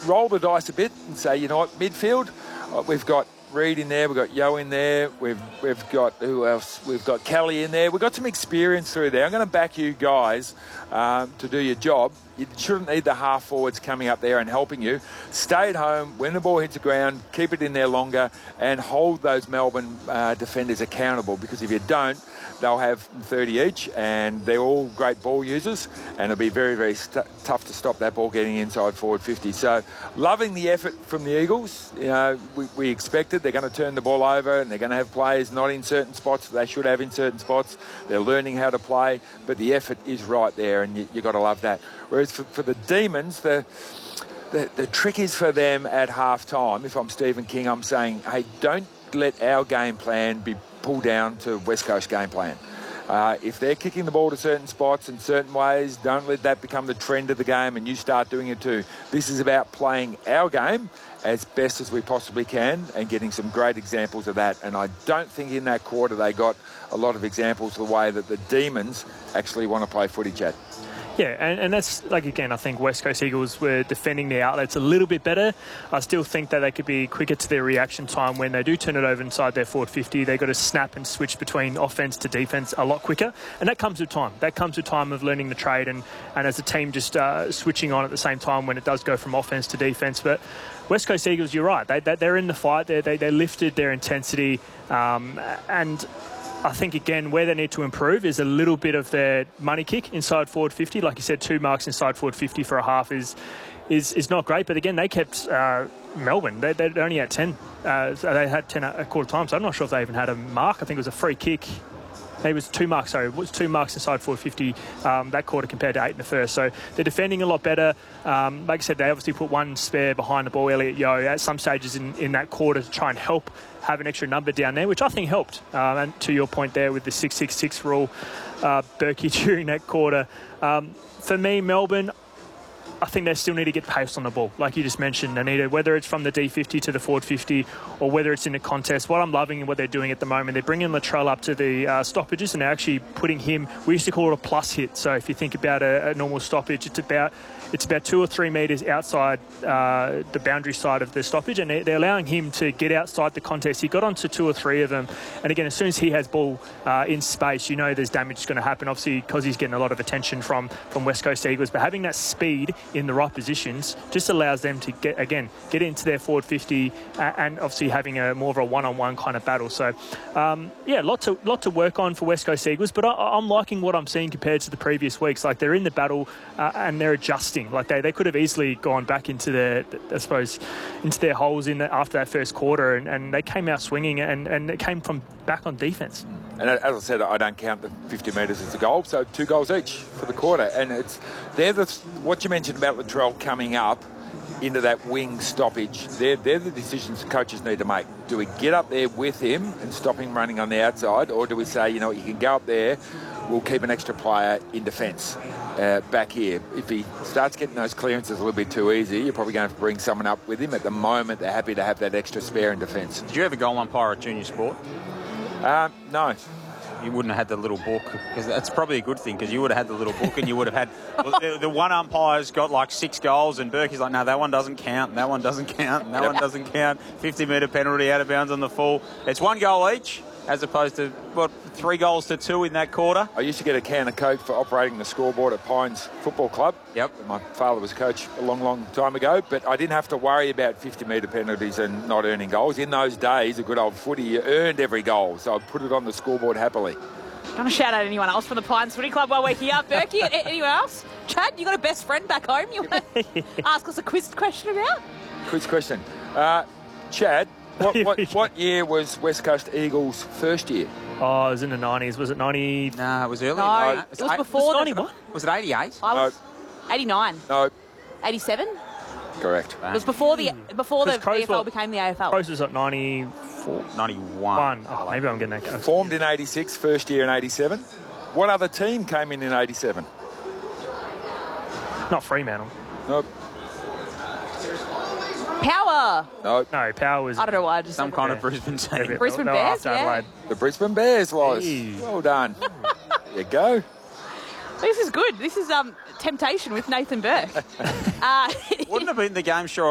roll the dice a bit and say, you know what, midfield, we've got Reid in there, we've got Yo in there, we've got, who else? We've got Kelly in there. We've got some experience through there. I'm going to back you guys to do your job. You shouldn't need the half forwards coming up there and helping you. Stay at home, when the ball hits the ground, keep it in there longer and hold those Melbourne defenders accountable, because if you don't, they'll have 30 each and they're all great ball users and it'll be very, very tough to stop that ball getting inside forward 50. So loving the effort from the Eagles. You know, we expected they're going to turn the ball over and they're going to have players not in certain spots that they should have in certain spots. They're learning how to play, but the effort is right there and you've got to love that. Whereas for the Demons, the trick is for them at half-time. If I'm Stephen King, I'm saying, hey, don't let our game plan be pulled down to West Coast game plan. If they're kicking the ball to certain spots in certain ways, don't let that become the trend of the game and you start doing it too. This is about playing our game as best as we possibly can and getting some great examples of that. And I don't think in that quarter they got a lot of examples of the way that the Demons actually want to play footy, Chad. Yeah, and that's, like, again, I think West Coast Eagles were defending the outlets a little bit better. I still think that they could be quicker to their reaction time when they do turn it over inside their forward 50. They've got to snap and switch between offence to defence a lot quicker. And that comes with time. That comes with time of learning the trade and as a team just switching on at the same time when it does go from offence to defence. But West Coast Eagles, you're right. They're in the fight. They lifted their intensity and I think, again, where they need to improve is a little bit of their money kick inside forward 50. Like you said, 2 marks inside forward 50 for a half is not great. But, again, they kept Melbourne. They're only at 10. So they had 10 at quarter time. So I'm not sure if they even had a mark. I think it was a free kick. It was 2 marks, sorry. It was 2 marks inside forward 50 that quarter compared to 8 in the first. So they're defending a lot better. Like I said, they obviously put one spare behind the ball, Elliot Yeo, at some stages in that quarter to try and help have an extra number down there, which I think helped. And to your point there with the 6-6-6 rule, Berkey during that quarter. For me, Melbourne, I think they still need to get pace on the ball. Like you just mentioned, they need to, whether it's from the D50 to the forward 50 or whether it's in a contest. What I'm loving and what they're doing at the moment, they're bringing Latrell up to the stoppages and they're actually putting him, we used to call it a plus hit. So if you think about a normal stoppage, it's about 2 or 3 metres outside the boundary side of the stoppage, and they're allowing him to get outside the contest. He got onto 2 or 3 of them, and again, as soon as he has ball in space, you know there's damage going to happen, obviously, because he's getting a lot of attention from West Coast Eagles. But having that speed in the right positions just allows them to get into their forward 50 and obviously having a more of a one-on-one kind of battle. So, lot to work on for West Coast Eagles, but I'm liking what I'm seeing compared to the previous weeks. Like, they're in the battle and they're adjusting. Like they could have easily gone back into into their holes after that first quarter, and they came out swinging, and it came from back on defence. And as I said, I don't count the 50 metres as a goal, so 2 goals each for the quarter. And what you mentioned about Latrell coming up into that wing stoppage, they're the decisions coaches need to make. Do we get up there with him and stop him running on the outside, or do we say, you know, you can go up there, we'll keep an extra player in defence back here? If he starts getting those clearances a little bit too easy, you're probably going to have to bring someone up with him. At the moment, they're happy to have that extra spare in defence. Did you ever goal umpire at junior sport? No. You wouldn't have had the little book, because that's probably a good thing, because you would have had the little book and you would have had the one umpire's got like 6 goals and Berkey's like, no, that one doesn't count, and that one doesn't count, and that one doesn't count. 50-metre penalty out of bounds on the full. It's 1 goal each, as opposed to 3 goals to 2 in that quarter. I used to get a can of Coke for operating the scoreboard at Pines Football Club. Yep. My father was coach a long, long time ago, but I didn't have to worry about 50-metre penalties and not earning goals. In those days, a good old footy, you earned every goal, so I put it on the scoreboard happily. I'm going to shout out anyone else from the Pines Footy Club while we're here. Berkey, anyone else? Chad, you got a best friend back home you want to ask us a quiz question about? Quiz question. Chad, what year was West Coast Eagles' first year? Oh, it was in the 90s. Was it 90? Nah, it was early. No, it was before. 91? Was it 88? I was 89. No. 87? Correct. It was before the VFL became the AFL. Crows was at 94. 91. Oh, maybe I'm getting that. Formed in 86, first year in 87. What other team came in 87? Not Fremantle. Nope. Power. Nope. No, Power was... I don't know why. Just some kind of Brisbane team. Brisbane Bears, yeah. The Brisbane Bears was. Hey. Well done. There you go. This is good. This is Temptation with Nathan Burke. Wouldn't have been the game, sure.